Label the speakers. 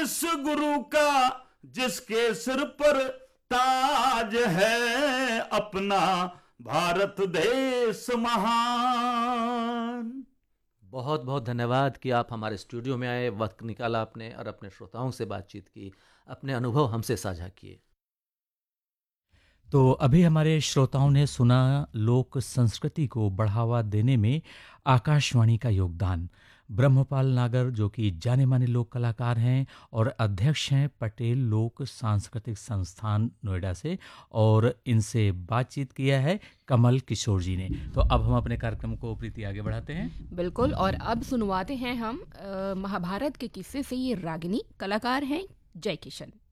Speaker 1: जिस गुरु का जिसके सिर पर ताज है, अपना भारत देश महान।
Speaker 2: बहुत बहुत धन्यवाद कि आप हमारे स्टूडियो में आए, वक्त निकाला आपने और अपने श्रोताओं से बातचीत की, अपने अनुभव हमसे साझा किए।
Speaker 3: तो अभी हमारे श्रोताओं ने सुना लोक संस्कृति को बढ़ावा देने में आकाशवाणी का योगदान। ब्रह्मपाल नागर जो कि जाने माने लोक कलाकार हैं और अध्यक्ष हैं पटेल लोक सांस्कृतिक संस्थान नोएडा से, और इनसे बातचीत किया है कमल किशोर जी ने। तो अब हम अपने कार्यक्रम को प्रीति आगे बढ़ाते हैं।
Speaker 4: बिल्कुल, और अब सुनवाते हैं हम महाभारत के किस्से से ये रागिनी। कलाकार हैं जय किशन।